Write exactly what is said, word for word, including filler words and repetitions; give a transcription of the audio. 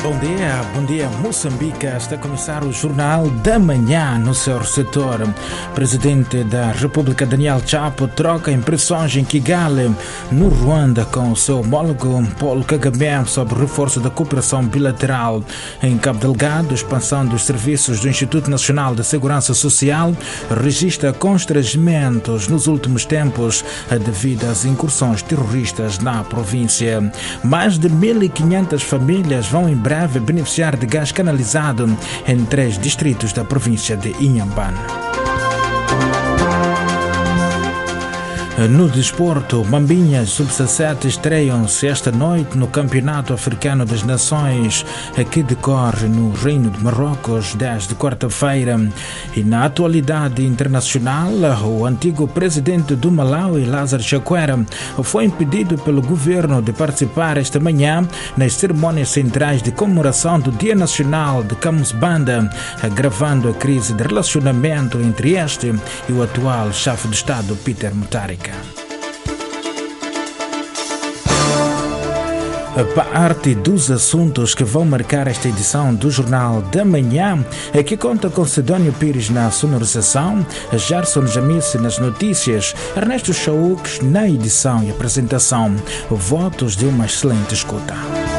Bom dia, bom dia Moçambique. Está a começar o Jornal da Manhã no seu setor. Presidente da República Daniel Chapo troca impressões em Kigali, no Ruanda, com o seu homólogo Paul Kagame sobre o reforço da cooperação bilateral. Em Cabo Delgado, expansão dos serviços do Instituto Nacional de Segurança Social registra constrangimentos nos últimos tempos devido às incursões terroristas na província. Mais de mil e quinhentas famílias vão em breve beneficiar de gás canalizado em três distritos da província de Inhambane. No desporto, Mambinhas sub dezessete estreiam-se esta noite no Campeonato Africano das Nações, que decorre no Reino de Marrocos desde quarta-feira. E na atualidade internacional, o antigo presidente do Malawi, Lazarus Chakwera, foi impedido pelo governo de participar esta manhã nas cerimônias centrais de comemoração do Dia Nacional de Camus Banda, agravando a crise de relacionamento entre este e o atual chefe de Estado, Peter Mutharika. Parte dos assuntos que vão marcar esta edição do Jornal da Manhã é que conta com Sidónio Pires na sonorização, Gerson Jamice nas notícias, Ernesto Chauk na edição e apresentação. Votos de uma excelente escuta.